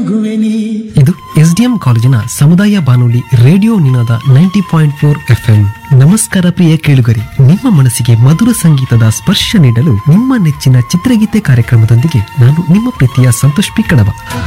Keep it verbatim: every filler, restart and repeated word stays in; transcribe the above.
ಮಗುವೆನಿ. ಇದು ಎಸ್ಡಿಎಂ ಕಾಲೇಜಿನ ಸಮುದಾಯ ಬಾನುಲಿ ರೇಡಿಯೋ ನಿನಾದ ನೈಂಟಿ ಪಾಯಿಂಟ್ ಫೋರ್ ಎಫ್ಎಂ. ನಮಸ್ಕಾರ ಪ್ರಿಯ ಕೇಳುಗರಿ, ನಿಮ್ಮ ಮನಸ್ಸಿಗೆ ಮಧುರ ಸಂಗೀತದ ಸ್ಪರ್ಶ ನೀಡಲು ನಿಮ್ಮ ನೆಚ್ಚಿನ ಚಿತ್ರಗೀತೆ ಕಾರ್ಯಕ್ರಮದೊಂದಿಗೆ ನಾನು ನಿಮ್ಮ ಪ್ರೀತಿಯ ಸಂತೋಷ್ ಪಿ ಕಡಬ.